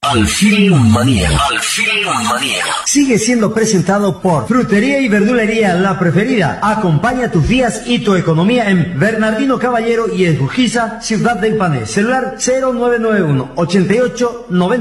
Al Film Manía. Al Film Manía. Sigue siendo presentado por Frutería y Verdulería La Preferida. Acompaña tus días y tu economía en Bernardino Caballero y Esgujiza, Ciudad del Pané. Celular 0991 88 90.